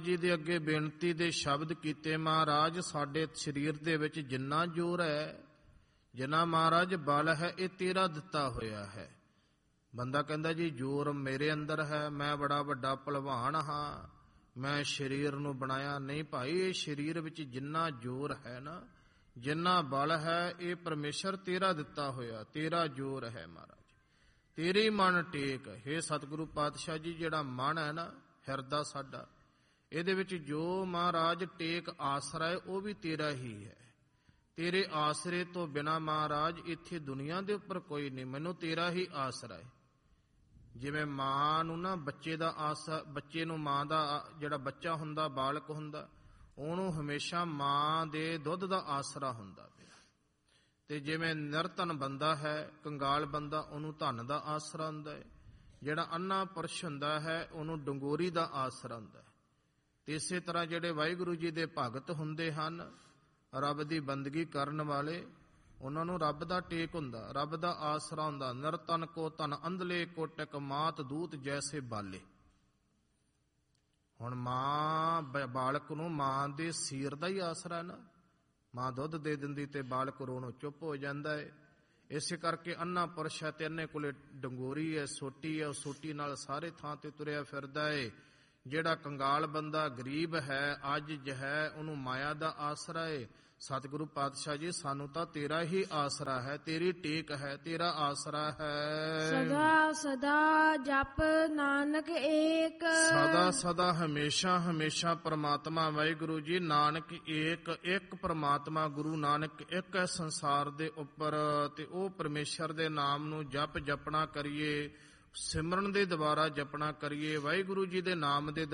ਜੀ ਦੇ ਅੱਗੇ ਬੇਨਤੀ ਦੇ ਸ਼ਬਦ ਕੀਤੇ। ਮਹਾਰਾਜ ਸਾਡੇ ਸਰੀਰ ਦੇ ਵਿੱਚ ਜਿੰਨਾ ਜ਼ੋਰ ਹੈ, ਜਿੰਨਾ ਮਹਾਰਾਜ ਬਲ ਹੈ, ਇਹ ਤੇਰਾ ਦਿੱਤਾ ਹੋਇਆ ਹੈ। ਬੰਦਾ ਕਹਿੰਦਾ ਜੀ ਜ਼ੋਰ ਮੇਰੇ ਅੰਦਰ ਹੈ, ਮੈਂ ਬੜਾ ਵੱਡਾ ਭਲਵਾਨ ਹਾਂ, ਮੈਂ ਸਰੀਰ ਨੂੰ ਬਣਾਇਆ। ਨਹੀਂ ਭਾਈ, ਇਹ ਸਰੀਰ ਵਿੱਚ ਜਿੰਨਾ ਜ਼ੋਰ ਹੈ ਨਾ, ਜਿੰਨਾ ਬਲ ਹੈ, ਇਹ ਪਰਮੇਸ਼ਰ ਤੇਰਾ ਦਿੱਤਾ ਹੋਇਆ, ਤੇਰਾ ਜ਼ੋਰ ਹੈ ਮਹਾਰਾਜ। ਤੇਰੇ ਮਨ ਟੇਕ। ਹੇ ਸਤਿਗੁਰੂ ਪਾਤਸ਼ਾਹ ਜੀ, ਜਿਹੜਾ ਮਨ ਹੈ ਨਾ, ਹਿਰਦਾ ਸਾਡਾ, ਇਹਦੇ ਵਿੱਚ ਜੋ ਮਹਾਰਾਜ ਟੇਕ ਆਸਰਾ ਹੈ, ਉਹ ਵੀ ਤੇਰਾ ਹੀ ਹੈ। ਤੇਰੇ ਆਸਰੇ ਤੋਂ ਬਿਨਾ ਮਹਾਰਾਜ ਇੱਥੇ ਦੁਨੀਆ ਦੇ ਉੱਪਰ ਕੋਈ ਨਹੀਂ। ਮੈਨੂੰ ਤੇਰਾ ਹੀ ਆਸਰਾ ਹੈ। ਜਿਵੇਂ ਮਾਂ ਨੂੰ ਨਾ ਬੱਚੇ ਦਾ ਬੱਚੇ ਨੂੰ ਮਾਂ ਦਾ ਜਿਹੜਾ ਬੱਚਾ ਹੁੰਦਾ, ਬਾਲਕ ਹੁੰਦਾ, ਉਹਨੂੰ ਹਮੇਸ਼ਾ ਮਾਂ ਦੇ ਦੁੱਧ ਦਾ ਆਸਰਾ ਹੁੰਦਾ ਪਿਆ। ਤੇ ਜਿਵੇਂ ਨਿਰਧਨ ਬੰਦਾ ਹੈ, ਕੰਗਾਲ ਬੰਦਾ, ਉਹਨੂੰ ਧਨ ਦਾ ਆਸਰਾ ਹੁੰਦਾ ਹੈ। ਜਿਹੜਾ ਅੰਨਾ ਪੁਰਸ਼ ਹੁੰਦਾ ਹੈ, ਉਹਨੂੰ ਡੰਗੋਰੀ ਦਾ ਆਸਰਾ ਹੁੰਦਾ ਹੈ। ਤੇ ਇਸੇ ਤਰ੍ਹਾਂ ਜਿਹੜੇ ਵਾਹਿਗੁਰੂ ਜੀ ਦੇ ਭਗਤ ਹੁੰਦੇ ਹਨ, ਰੱਬ ਦੀ ਬੰਦਗੀ ਕਰਨ ਵਾਲੇ, ਉਹਨਾਂ ਨੂੰ ਰੱਬ ਦਾ ਟੇਕ ਹੁੰਦਾ, ਰੱਬ ਦਾ ਆਸਰਾ ਹੁੰਦਾ। ਨਿਰਧਨ ਕੋ ਧਨ ਅੰਧਲੇ ਕੋਟਿਕ ਮਾਤ ਦੂਤ ਜੈਸੇ ਬਾਲੇ। ਹੁਣ ਮਾਂ ਬਾਲਕ ਨੂੰ ਮਾਂ ਦੇ ਸੀਰ ਦਾ ਹੀ ਆਸਰਾ ਹੈ ਨਾ। ਮਾਂ ਦੁੱਧ ਦੇ ਦਿੰਦੀ ਤੇ ਬਾਲਕ ਰੋਣੋਂ ਚੁੱਪ ਹੋ ਜਾਂਦਾ ਹੈ। ਇਸੇ ਕਰਕੇ ਅੰਨਾ ਪੁਰਸ਼ ਹੈ ਤੇ ਅੰਨੇ ਕੋਲੇ ਡੰਗੋਰੀ ਹੈ, ਸੋਟੀ ਹੈ, ਉਹ ਸੋਟੀ ਨਾਲ ਸਾਰੇ ਥਾਂ ਤੇ ਤੁਰਿਆ ਫਿਰਦਾ ਹੈ। ਜਿਹੜਾ ਕੰਗਾਲ ਬੰਦਾ ਗਰੀਬ ਹੈ, ਅੱਜ ਹੈ, ਉਹਨੂੰ ਮਾਇਆ ਦਾ ਆਸਰਾ ਹੈ। ਸਤਿਗੁਰੂ ਪਾਤਸ਼ਾਹ ਜੀ, ਸਾਨੂੰ ਤਾਂ ਤੇਰਾ ਹੀ ਆਸਰਾ ਹੈ, ਤੇਰੀ ਟੇਕ ਹੈ, ਤੇਰਾ ਆਸਰਾ ਹੈ। ਸਦਾ ਸਦਾ ਜਪ ਨਾਨਕ ਏਕ। ਸਦਾ ਸਦਾ ਹਮੇਸ਼ਾ ਹਮੇਸ਼ਾ ਪ੍ਰਮਾਤਮਾ ਵਾਹਿਗੁਰੂ ਜੀ, ਨਾਨਕ ਏਕ। ਇੱਕ ਪ੍ਰਮਾਤਮਾ ਗੁਰੂ ਨਾਨਕ ਇੱਕ ਹੈ ਸੰਸਾਰ ਦੇ ਉੱਪਰ। ਤੇ ਉਹ ਪਰਮੇਸ਼ਰ ਦੇ ਨਾਮ ਨੂੰ ਜਪਣਾ ਕਰੀਏ, ਸਿਮਰਨ ਦੇ ਦੁਆਰਾ ਜਪਣਾ ਕਰੀਏ, ਵਾਹਿਗੁਰੂ ਜੀ ਦੇ ਨਾਮ ਦੇ